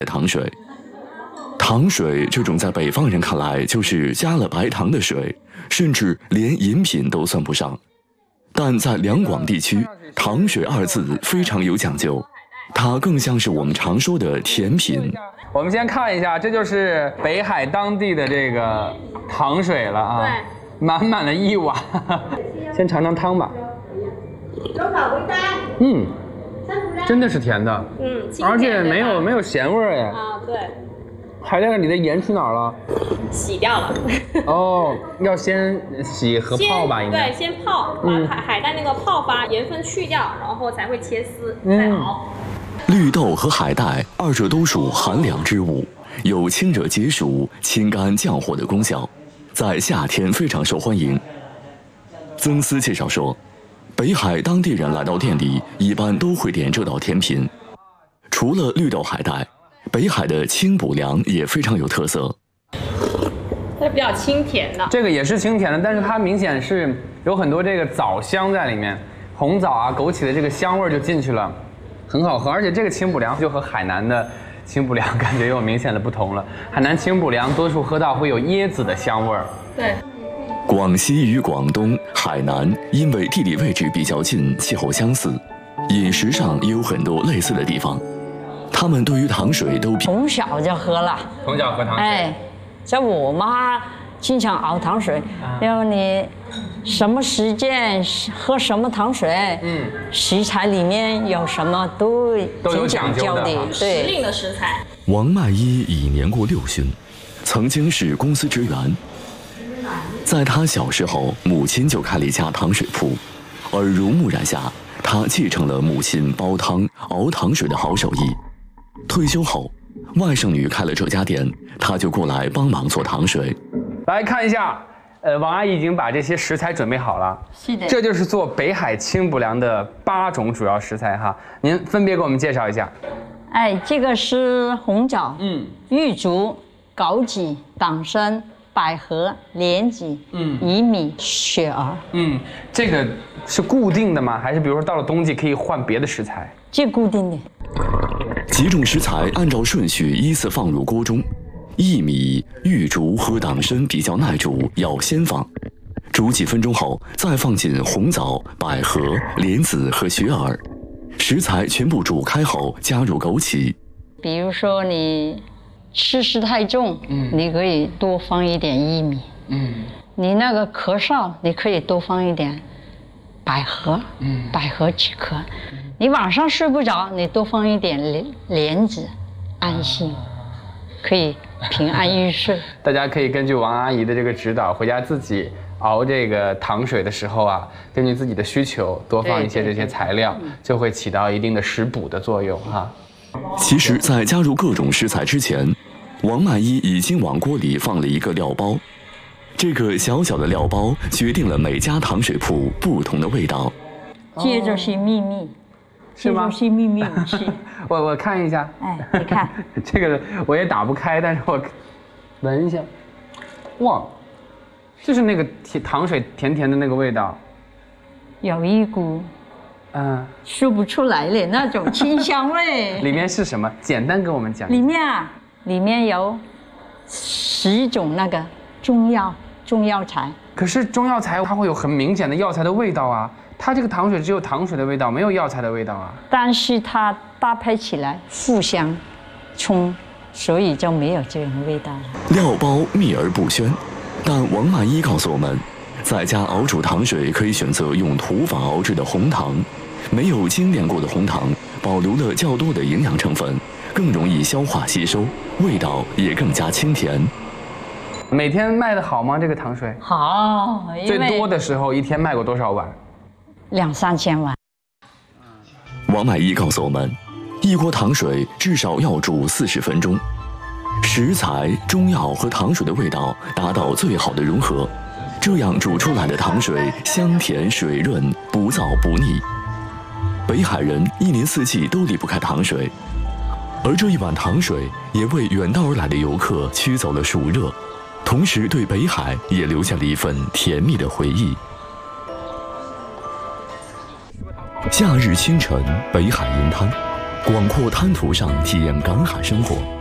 糖水。糖水这种在北方人看来就是加了白糖的水，甚至连饮品都算不上。但在两广地区，糖水二字非常有讲究，它更像是我们常说的甜品。 我们先看一下，这就是北海当地的这个糖水了啊，对，满满的一碗。先尝尝汤吧。真的是甜的，而且没有咸味哎。啊，对。海带里的盐去哪儿了？ 洗掉了。 哦，要先洗和泡吧？应该。 对，先泡，把海带那个泡发盐分去掉，然后才会切丝再熬。 绿豆和海带二者都属寒凉之物，有清热解暑、清肝降火的功效，在夏天非常受欢迎。曾思介绍说，北海当地人来到店里，一般都会点这道甜品。除了绿豆海带，北海的清补凉也非常有特色。 它是比较清甜的， 这个也是清甜的，但是它明显是有很多这个枣香在里面，红枣啊、枸杞的这个香味就进去了，很好喝。而且这个清补凉就和海南的清补凉感觉有明显的不同了。海南清补凉多数喝到会有椰子的香味儿。 对。 广西与广东、海南因为地理位置比较近，气候相似，饮食上也有很多类似的地方。他们对于糖水都从小就喝了， 从小喝糖水。 哎，像我妈经常熬糖水，因为你什么时间喝什么糖水，食材里面有什么都有讲究的， 对，时令的食材。 王麦一已年过60，曾经是公司职员。在他小时候，母亲就开了一家糖水铺，耳濡目染下，他继承了母亲煲汤、熬糖水的好手艺。退休后，外甥女开了这家店，他就过来帮忙做糖水。 来看一下，王阿姨已经把这些食材准备好了。 是的， 这就是做北海清补凉的8种主要食材哈。您分别给我们介绍一下。 哎，这个是红枣、玉竹、枸杞、党参、百合、莲子、薏米、雪儿。 这个是固定的吗？还是比如说到了冬季可以换别的食材？ 这固定的。 几种食材按照顺序依次放入锅中，薏米、玉竹和党参比较耐煮，要先放。煮几分钟后，再放进红枣、百合、莲子和雪耳。食材全部煮开后，加入枸杞。 比如说你吃食太重，你可以多放一点薏米。你那个咳嗽，你可以多放一点百合，百合几颗。你晚上睡不着，你多放一点莲子，安心，可以平安入睡。 大家可以根据王阿姨的这个指导，回家自己熬这个糖水的时候啊，根据自己的需求多放一些这些材料，就会起到一定的食补的作用哈。 其实，在加入各种食材之前，王曼一已经往锅里放了一个料包。这个小小的料包决定了每家糖水铺不同的味道。 这就是秘密。是吗？这是秘密武器。 我看一下。 哎，你看， 这个我也打不开，但是我闻一下，哇，就是那个糖水甜甜的那个味道， 有一股，说不出来的那种清香味。 里面是什么？简单跟我们讲。 里面有10种那个中药材。可是中药材它会有很明显的药材的味道啊。它这个糖水只有糖水的味道，没有药材的味道啊。 但是它搭配起来互相冲，所以就没有这种味道了。 料包秘而不宣，但王曼一告诉我们，在家熬煮糖水可以选择用土法熬制的红糖，没有精炼过的红糖保留了较多的营养成分，更容易消化吸收，味道也更加清甜。 每天卖得好吗？这个糖水好， 最多的时候一天卖过多少碗 ？2、3千碗。 王曼一告诉我们，一锅糖水至少要煮40分钟，食材、中药和糖水的味道达到最好的融合，这样煮出来的糖水香甜水润，不燥不腻。北海人一年四季都离不开糖水，而这一碗糖水也为远道而来的游客驱走了暑热，同时对北海也留下了一份甜蜜的回忆。夏日清晨，北海银滩， 广阔滩涂上体验赶海生活。